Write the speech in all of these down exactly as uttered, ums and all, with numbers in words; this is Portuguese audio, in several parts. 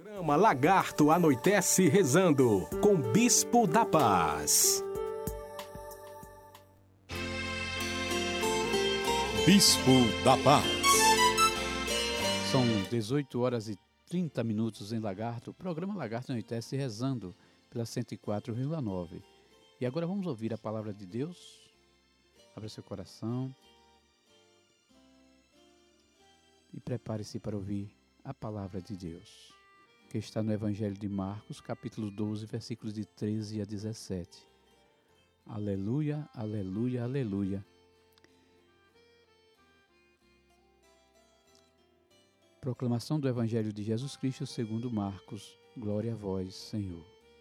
Programa Lagarto Anoitece Rezando, com Bispo da Paz. Bispo da Paz. São dezoito horas e trinta minutos em Lagarto. O programa Lagarto Anoitece Rezando, pela cento e quatro vírgula nove. E agora vamos ouvir a palavra de Deus. Abra seu coração e prepare-se para ouvir a palavra de Deus, que está no Evangelho de Marcos, capítulo doze, versículos de treze a dezessete. Aleluia, aleluia, aleluia. Proclamação do Evangelho de Jesus Cristo segundo Marcos. Glória a vós, Senhor.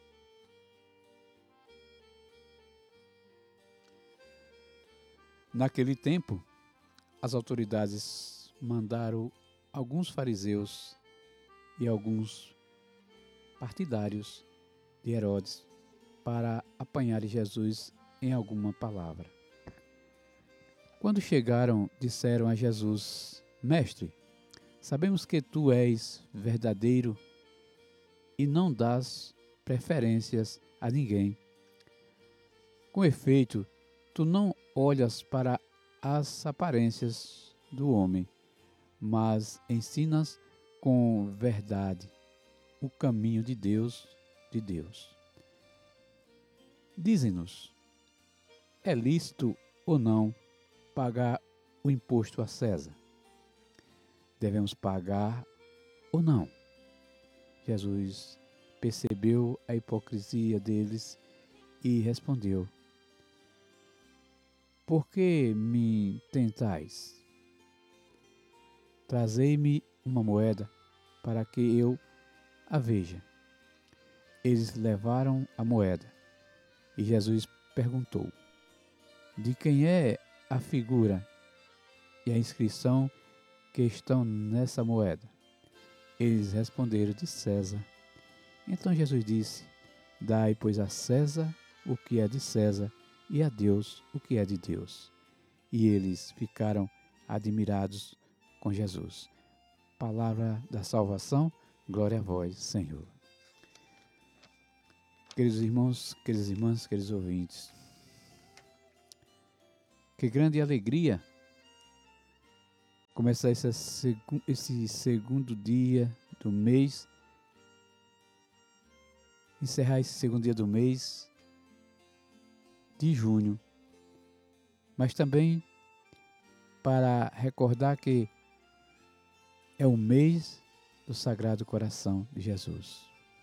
Naquele tempo, as autoridades mandaram alguns fariseus e alguns partidários de Herodes para apanharem Jesus em alguma palavra. Quando chegaram, disseram a Jesus: Mestre, sabemos que tu és verdadeiro e não dás preferências a ninguém. Com efeito, tu não olhas para as aparências do homem, mas ensinas com verdade o caminho de Deus, de Deus. Dizem-nos, é lícito ou não pagar o imposto a César? Devemos pagar ou não? Jesus percebeu a hipocrisia deles e respondeu: Por que me tentais? Trazei-me uma moeda para que eu a veja. Eles levaram a moeda e Jesus perguntou: De quem é a figura e a inscrição que estão nessa moeda? Eles responderam: De César. Então Jesus disse: Dai, pois, a César o que é de César e a Deus o que é de Deus. E eles ficaram admirados com Jesus. Palavra da salvação, glória a vós, Senhor. Queridos irmãos, queridas irmãs, queridos ouvintes, que grande alegria começar esse, esse segundo dia do mês, encerrar esse segundo dia do mês de junho, mas também para recordar que é o mês do Sagrado Coração de Jesus.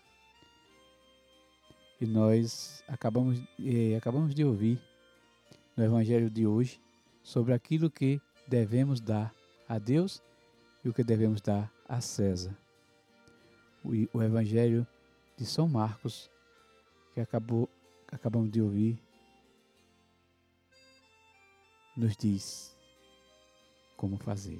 E nós acabamos, eh, acabamos de ouvir no Evangelho de hoje sobre aquilo que devemos dar a Deus e o que devemos dar a César. O, o Evangelho de São Marcos, que acabou, acabamos de ouvir, nos diz como fazer.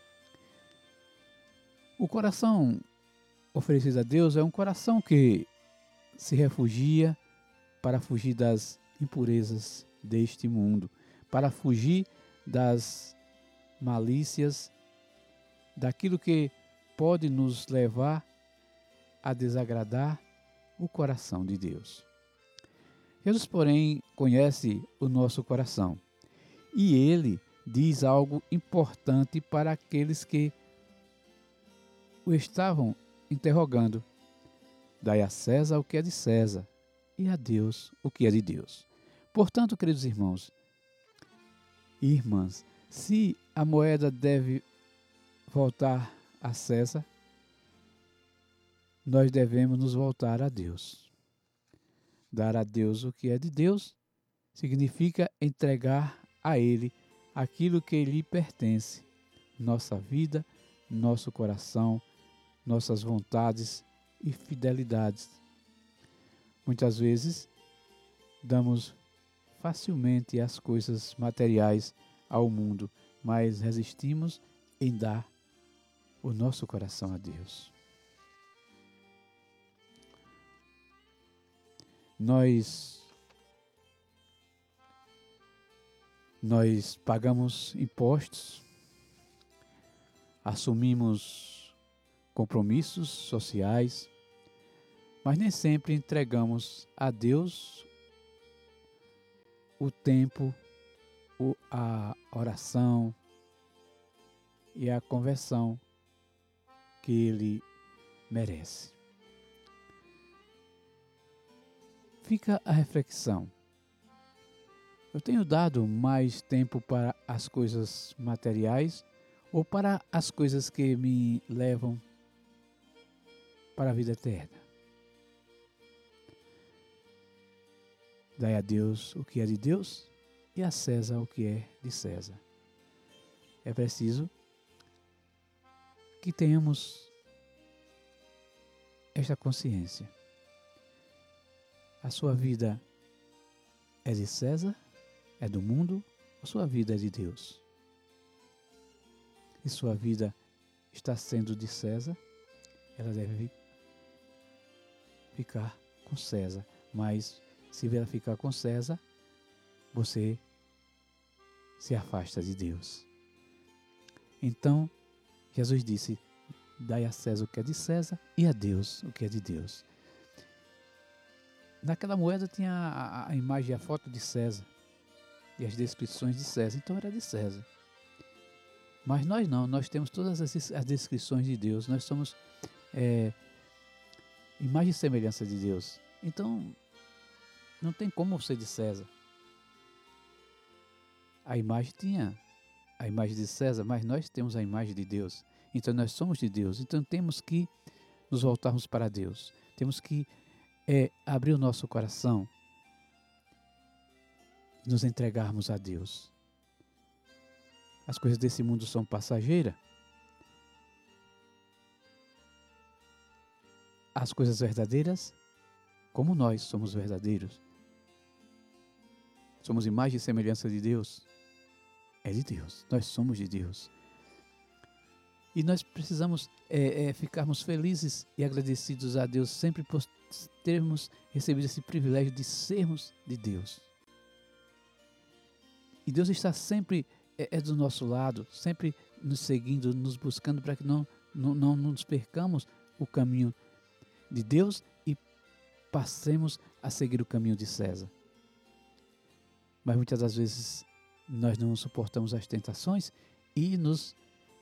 O coração oferecido a Deus é um coração que se refugia para fugir das impurezas deste mundo, para fugir das malícias, daquilo que pode nos levar a desagradar o coração de Deus. Jesus, porém, conhece o nosso coração e Ele diz algo importante para aqueles que o estavam interrogando: Dai a César o que é de César e a Deus o que é de Deus. Portanto, queridos irmãos e irmãs, se a moeda deve voltar a César, nós devemos nos voltar a Deus. Dar a Deus o que é de Deus significa entregar a Ele aquilo que lhe pertence, nossa vida, nosso coração, nossas vontades e fidelidades. Muitas vezes damos facilmente as coisas materiais ao mundo, mas resistimos em dar o nosso coração a Deus. Nós nós pagamos impostos, assumimos compromissos sociais, Mas nem sempre entregamos a Deus o tempo, a oração e a conversão que Ele merece. Fica a reflexão. Eu tenho dado mais tempo para as coisas materiais ou para as coisas que me levam para a vida eterna? Dai a Deus o que é de Deus e a César o que é de César. É preciso que tenhamos esta consciência. A sua vida é de César, é do mundo, ou sua vida é de Deus? E sua vida está sendo de César, ela deve ficar com César. Mas se ela ficar com César, você se afasta de Deus. Então, Jesus disse, dai a César o que é de César e a Deus o que é de Deus. Naquela moeda tinha a, a imagem e a foto de César e as descrições de César, então era de César. Mas nós não, nós temos todas as, as descrições de Deus, nós somos é, imagem e semelhança de Deus. Então, não tem como ser de César. A imagem tinha a imagem de César, mas nós temos a imagem de Deus. Então nós somos de Deus, então temos que nos voltarmos para Deus. Temos que é, abrir o nosso coração e nos entregarmos a Deus. As coisas desse mundo são passageiras. As coisas verdadeiras, como nós somos verdadeiros, somos imagem e semelhança de Deus, é de Deus, nós somos de Deus. E nós precisamos é, é, ficarmos felizes e agradecidos a Deus sempre por termos recebido esse privilégio de sermos de Deus. E Deus está sempre é, é do nosso lado, sempre nos seguindo, nos buscando para que não, não, não nos percamos o caminho de Deus e passemos a seguir o caminho de César. Mas muitas das vezes nós não suportamos as tentações e nos